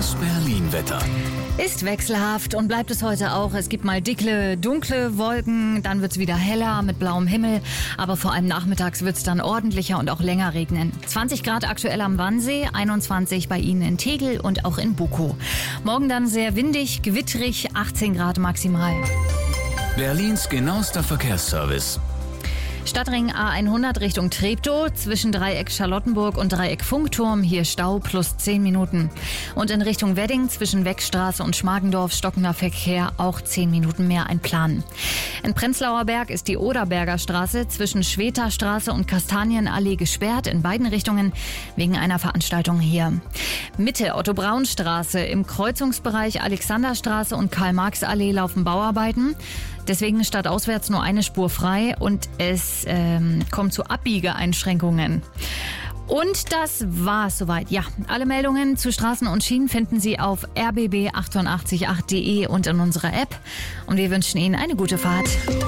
Das Berlin-Wetter. Ist wechselhaft und bleibt es heute auch. Es gibt mal dicke, dunkle Wolken, dann wird es wieder heller mit blauem Himmel. Aber vor allem nachmittags wird es dann ordentlicher und auch länger regnen. 20 Grad aktuell am Wannsee, 21 bei Ihnen in Tegel und auch in Bukow. Morgen dann sehr windig, gewitterig, 18 Grad maximal. Berlins genauester Verkehrsservice. Stadtring A100 Richtung Treptow, zwischen Dreieck Charlottenburg und Dreieck Funkturm, hier Stau plus 10 Minuten. Und in Richtung Wedding zwischen Weckstraße und Schmargendorf stockender Verkehr, auch 10 Minuten mehr einplanen. In Prenzlauer Berg ist die Oderberger Straße zwischen Schwetterstraße und Kastanienallee gesperrt, in beiden Richtungen wegen einer Veranstaltung hier. Mitte Otto-Braun-Straße, im Kreuzungsbereich Alexanderstraße und Karl-Marx-Allee laufen Bauarbeiten. Deswegen stadtauswärts nur eine Spur frei und es kommt zu Abbiegeeinschränkungen. Und das war's soweit. Ja, alle Meldungen zu Straßen und Schienen finden Sie auf rbb888.de und in unserer App. Und wir wünschen Ihnen eine gute Fahrt.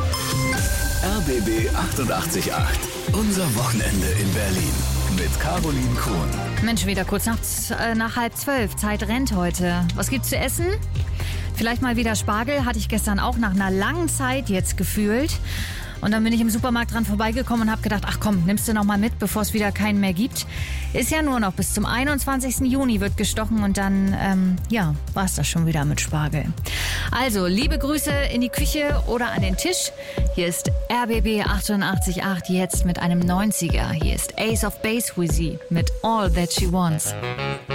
RBB 88.8. Unser Wochenende in Berlin. Mit Caroline Krohn. Mensch, wieder kurz nach 11:30. Zeit rennt heute. Was gibt's zu essen? Vielleicht mal wieder Spargel. Hatte ich gestern auch nach einer langen Zeit jetzt gefühlt. Und dann bin ich im Supermarkt dran vorbeigekommen und habe gedacht, ach komm, nimmst du noch mal mit, bevor es wieder keinen mehr gibt. Ist ja nur noch bis zum 21. Juni wird gestochen und dann, war es das schon wieder mit Spargel. Also, liebe Grüße in die Küche oder an den Tisch. Hier ist RBB 88.8 jetzt mit einem 90er. Hier ist Ace of Base Wizzy mit All That She Wants.